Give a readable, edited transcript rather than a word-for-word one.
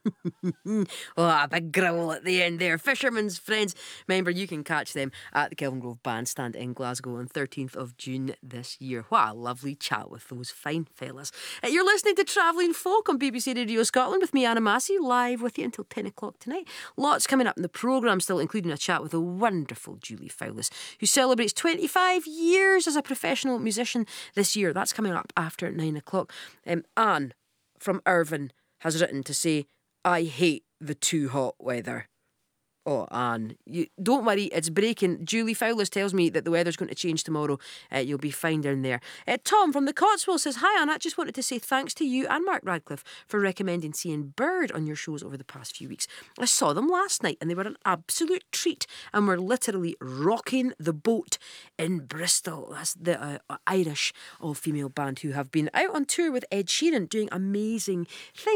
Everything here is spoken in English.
Oh, a big growl at the end there. Fisherman's Friends. Remember, you can catch them at the Kelvingrove Bandstand in Glasgow on 13th of June this year. What a lovely chat with those fine fellas. You're listening to Travelling Folk on BBC Radio Scotland with me, Anna Massey, live with you until 10 o'clock tonight. Lots coming up in the programme still, including a chat with the wonderful Julie Fowlis, who celebrates 25 years as a professional musician this year. That's coming up after 9 o'clock. Anne from Irvine has written to say, I hate the too hot weather. Oh, Anne, don't worry, it's breaking. Julie Fowlis tells me that the weather's going to change tomorrow. You'll be fine down there. Tom from the Cotswolds says, hi Anne, I just wanted to say thanks to you and Mark Radcliffe for recommending seeing Bird on your shows over the past few weeks. I saw them last night and they were an absolute treat and were literally rocking the boat in Bristol. That's the Irish all-female band who have been out on tour with Ed Sheeran doing amazing things.